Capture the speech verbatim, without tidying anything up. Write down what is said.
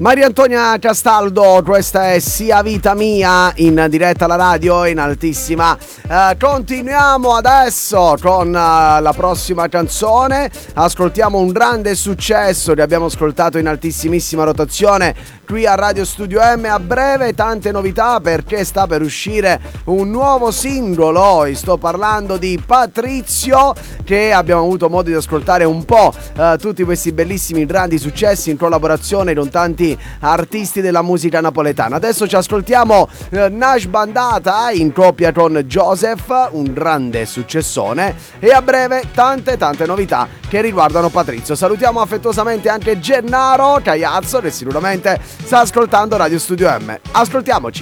Maria Antonia Castaldo, questa è Sia Vita Mia, in diretta alla radio in altissima. Uh, continuiamo adesso con uh, la prossima canzone. Ascoltiamo un grande successo che abbiamo ascoltato in altissimissima rotazione qui a Radio Studio M. A breve tante novità perché sta per uscire un nuovo singolo. E sto parlando di Patrizio, che abbiamo avuto modo di ascoltare un po' uh, tutti questi bellissimi grandi successi in collaborazione con tanti artisti della musica napoletana. Adesso ci ascoltiamo uh, Nash Bandata in coppia con Joseph, un grande successone, e a breve tante tante novità che riguardano Patrizio. Salutiamo affettuosamente anche Gennaro Cagliazzo, che sicuramente sta ascoltando Radio Studio M. Ascoltiamoci.